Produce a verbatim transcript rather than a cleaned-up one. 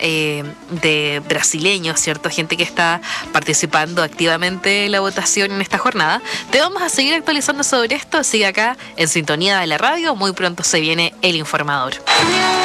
eh, de brasileños, ¿cierto? Gente que está participando activamente en la votación en esta jornada. Te vamos a seguir actualizando sobre esto. Sigue acá en sintonía de la radio. Muy pronto se viene El Informador.